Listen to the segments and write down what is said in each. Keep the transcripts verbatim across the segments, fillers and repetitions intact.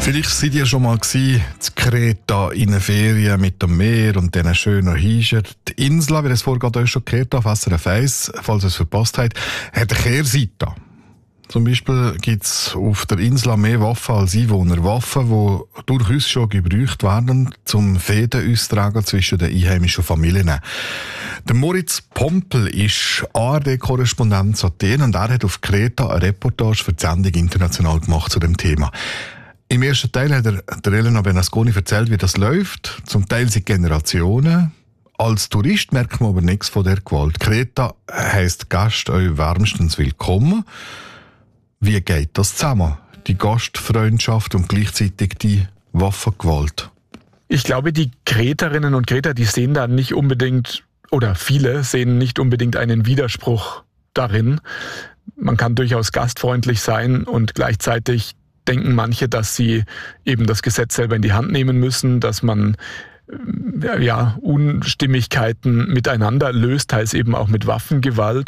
Vielleicht seid ihr schon mal gewesen, in Kreta in einer Ferien mit dem Meer und diesen schönen Häusern. Die Insel, wie das vorgeht, euch schon gehört auf S R F eins, falls ihr es verpasst habt, hat eine Kehrseite. Zum Beispiel gibt es auf der Insel mehr Waffen als Einwohner. Waffen, die durchaus schon gebraucht werden, zum Fäden austragen zwischen den einheimischen Familien. Der Moritz Pompel ist A R D-Korrespondent zu Athen und er hat auf Kreta eine Reportage für die Sendung international gemacht zu dem Thema. Im ersten Teil hat er der Elena Bernasconi erzählt, wie das läuft. Zum Teil sind Generationen. Als Tourist merkt man aber nichts von der Gewalt. Kreta heisst Gast euch wärmstens willkommen. Wie geht das zusammen? Die Gastfreundschaft und gleichzeitig die Waffengewalt? Ich glaube, die Kreterinnen und Kreter, die sehen da nicht unbedingt, oder viele sehen nicht unbedingt einen Widerspruch darin. Man kann durchaus gastfreundlich sein und gleichzeitig denken manche, dass sie eben das Gesetz selber in die Hand nehmen müssen, dass man ja, Unstimmigkeiten miteinander löst, teils eben auch mit Waffengewalt.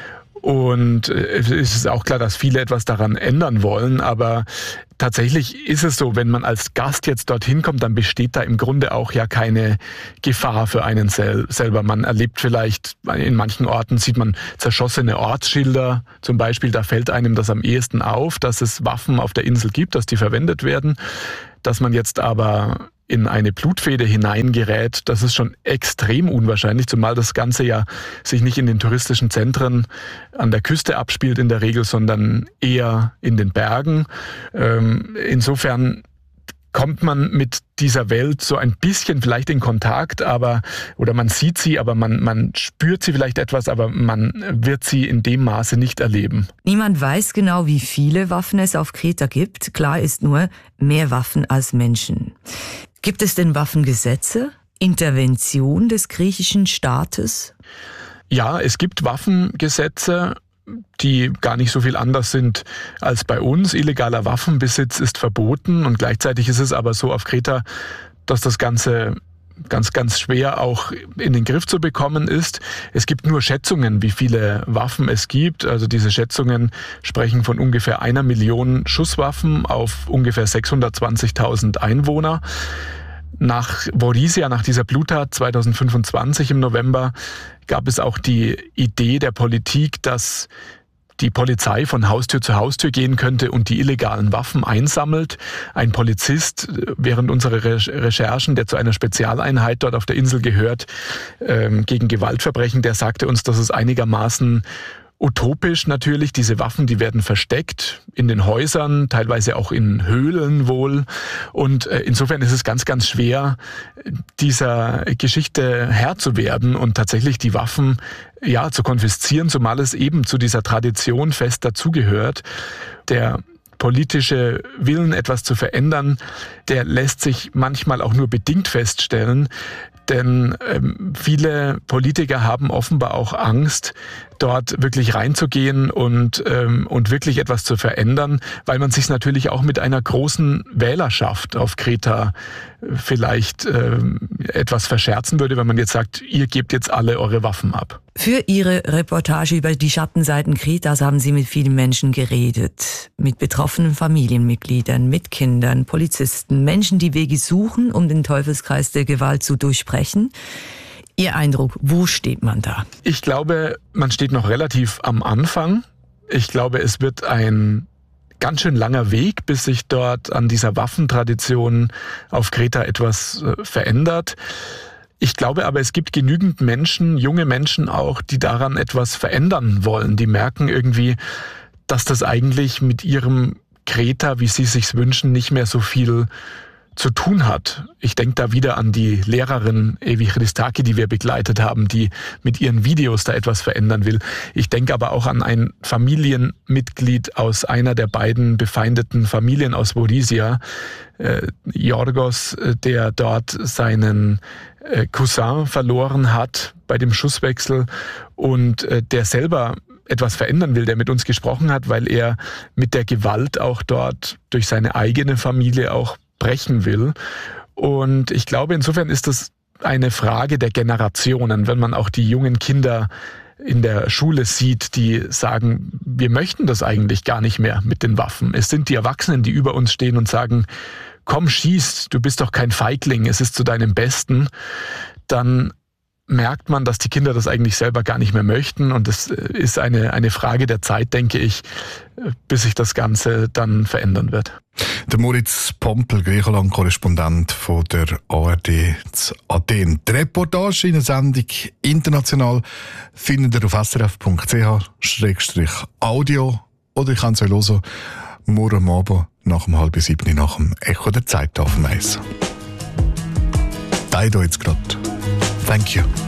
Und es ist auch klar, dass viele etwas daran ändern wollen, aber tatsächlich ist es so, wenn man als Gast jetzt dorthin kommt, dann besteht da im Grunde auch ja keine Gefahr für einen sel- selber. Man erlebt vielleicht, in manchen Orten sieht man zerschossene Ortsschilder zum Beispiel, da fällt einem das am ehesten auf, dass es Waffen auf der Insel gibt, dass die verwendet werden. Dass man jetzt aber in eine Blutfehde hineingerät, das ist schon extrem unwahrscheinlich, zumal das Ganze ja sich nicht in den touristischen Zentren an der Küste abspielt in der Regel, sondern eher in den Bergen. Ähm, insofern kommt man mit dieser Welt so ein bisschen vielleicht in Kontakt, aber oder man sieht sie, aber man, man spürt sie vielleicht etwas, aber man wird sie in dem Maße nicht erleben. Niemand weiß genau, wie viele Waffen es auf Kreta gibt. Klar ist nur, mehr Waffen als Menschen. Gibt es denn Waffengesetze? Intervention des griechischen Staates? Ja, es gibt Waffengesetze, die gar nicht so viel anders sind als bei uns. Illegaler Waffenbesitz ist verboten und gleichzeitig ist es aber so auf Kreta, dass das Ganze ganz, ganz schwer auch in den Griff zu bekommen ist. Es gibt nur Schätzungen, wie viele Waffen es gibt. Also diese Schätzungen sprechen von ungefähr einer Million Schusswaffen auf ungefähr sechshundertzwanzigtausend Einwohner. Nach Vorissia, nach dieser Bluttat zweitausendfünfundzwanzig im November, gab es auch die Idee der Politik, dass die Polizei von Haustür zu Haustür gehen könnte und die illegalen Waffen einsammelt. Ein Polizist während unserer Recherchen, der zu einer Spezialeinheit dort auf der Insel gehört, ähm, gegen Gewaltverbrechen, der sagte uns, dass es einigermaßen utopisch natürlich, diese Waffen, die werden versteckt in den Häusern, teilweise auch in Höhlen wohl. Und insofern ist es ganz, ganz schwer, dieser Geschichte Herr zu werden und tatsächlich die Waffen ja zu konfiszieren, zumal es eben zu dieser Tradition fest dazugehört. Der politische Willen, etwas zu verändern, der lässt sich manchmal auch nur bedingt feststellen. Denn ähm, viele Politiker haben offenbar auch Angst, dort wirklich reinzugehen und, ähm, und wirklich etwas zu verändern, weil man sich natürlich auch mit einer großen Wählerschaft auf Kreta vielleicht ähm, etwas verscherzen würde, wenn man jetzt sagt, ihr gebt jetzt alle eure Waffen ab. Für Ihre Reportage über die Schattenseiten Kretas haben Sie mit vielen Menschen geredet. Mit betroffenen Familienmitgliedern, mit Kindern, Polizisten, Menschen, die Wege suchen, um den Teufelskreis der Gewalt zu durchbrechen. Ihr Eindruck, wo steht man da? Ich glaube, man steht noch relativ am Anfang. Ich glaube, es wird ein ganz schön langer Weg, bis sich dort an dieser Waffentradition auf Kreta etwas verändert. Ich glaube aber, es gibt genügend Menschen, junge Menschen auch, die daran etwas verändern wollen. Die merken irgendwie, dass das eigentlich mit ihrem Kreta, wie sie es sich wünschen, nicht mehr so viel zu tun hat. Ich denke da wieder an die Lehrerin Evi Christaki, die wir begleitet haben, die mit ihren Videos da etwas verändern will. Ich denke aber auch an ein Familienmitglied aus einer der beiden befeindeten Familien aus Vorissia, äh, Yorgos, der dort seinen äh, Cousin verloren hat bei dem Schusswechsel und äh, der selber etwas verändern will, der mit uns gesprochen hat, weil er mit der Gewalt auch dort durch seine eigene Familie auch brechen will. Und ich glaube, insofern ist das eine Frage der Generationen, wenn man auch die jungen Kinder in der Schule sieht, die sagen, wir möchten das eigentlich gar nicht mehr mit den Waffen. Es sind die Erwachsenen, die über uns stehen und sagen, komm, schieß, du bist doch kein Feigling, es ist zu deinem Besten, dann merkt man, dass die Kinder das eigentlich selber gar nicht mehr möchten. Und es ist eine, eine Frage der Zeit, denke ich, bis sich das Ganze dann verändern wird. Der Moritz Pompel, Griechenland-Korrespondent von der A R D zu Athen. Die Reportage in der Sendung «International» findet ihr auf s r f punkt c h slash audio oder ich kann es euch hören, morgen am Abend nach dem halb sieben nach dem Echo der Zeit auf dem Eis. Da jetzt gerade. Thank you.